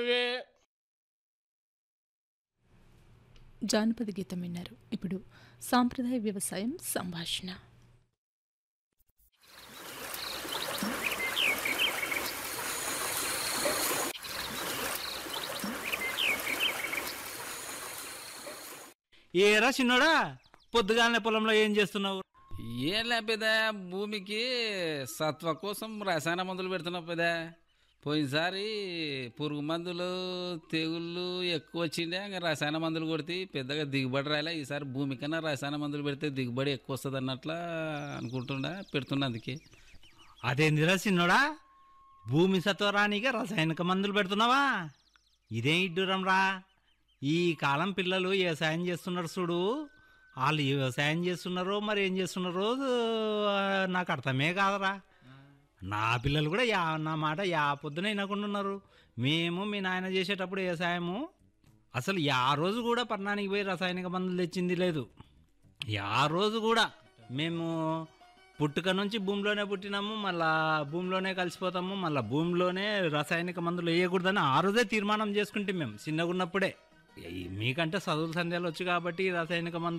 జానపద గీతం విన్నారు. ఇప్పుడు సాంప్రదాయ వ్యవసాయం సంభాషణ. ఏరా చిన్నోడా, పొద్దుగాలనే పొలంలో ఏం చేస్తున్నావు? ఏం లేపేదా, భూమికి సత్వ కోసం రసాయన మందులు పెడుతున్నావు పెదా. పోయినసారి పురుగు మందులు తెగుళ్ళు ఎక్కువ వచ్చిండే, ఇంకా రసాయన మందులు కొడితే పెద్దగా దిగుబడి రాలే. ఈసారి భూమి కన్నా రసాయన మందులు పెడితే దిగుబడి ఎక్కువ వస్తుంది అన్నట్లా అనుకుంటుండా, పెడుతున్నా. అందుకే అదేందిరా చిన్నోడా, భూమి సత్వరానిగా రసాయనిక మందులు పెడుతున్నావా? ఇదేం ఇడ్డురం రా. ఈ కాలం పిల్లలు వ్యవసాయం చేస్తున్నారు చూడు, వాళ్ళు వ్యవసాయం చేస్తున్నారో మరి ఏం చేస్తున్నారో నాకు అర్థమే కాదరా. నా పిల్లలు కూడా నా మాట పొద్దున వినకుండా ఉన్నారు. మేము మీ నాయన చేసేటప్పుడు వ్యవసాయము అసలు రోజు కూడా పట్టణానికి పోయి రసాయనిక మందులు తెచ్చింది లేదు. రోజు కూడా మేము పుట్టుక నుంచి భూమిలోనే పుట్టినాము, మళ్ళా భూమిలోనే కలిసిపోతాము, మళ్ళీ భూమిలోనే రసాయనిక మందులు వేయకూడదని ఆ రోజే తీర్మానం చేసుకుంటే మేము చిన్నగా ఉన్నప్పుడే. మీకంటే చదువుల సందేహాలు వచ్చు కాబట్టి రసాయనిక మందులు